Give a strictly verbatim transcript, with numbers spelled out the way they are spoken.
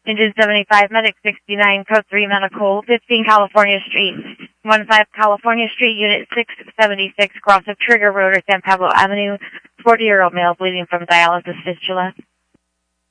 Engine seventy-five, Medic sixty-nine, Code three Medical, fifteen California Street, one five California Street, Unit six seventy-six, cross of Trigger Road or San Pablo Avenue, forty-year-old male bleeding from dialysis fistula.